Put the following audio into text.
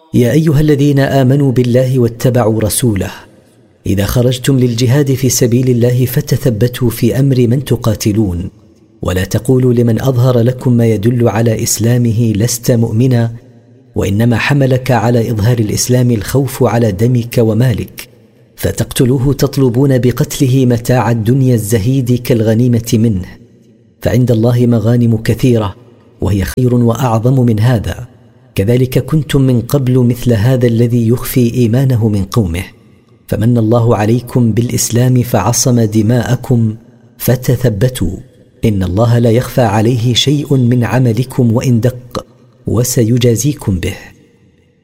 يا أيها الذين آمنوا بالله واتبعوا رسوله إذا خرجتم للجهاد في سبيل الله فتثبتوا في أمر من تقاتلون، ولا تقولوا لمن أظهر لكم ما يدل على إسلامه لست مؤمنا، وإنما حملك على إظهار الإسلام الخوف على دمك ومالك، فتقتلوه تطلبون بقتله متاع الدنيا الزهيد كالغنيمة منه، فعند الله مغانم كثيرة وهي خير وأعظم من هذا. كذلك كنتم من قبل مثل هذا الذي يخفي إيمانه من قومه، فمن الله عليكم بالإسلام فعصم دماءكم فتثبتوا، إن الله لا يخفى عليه شيء من عملكم وإن دق، وسيجازيكم به.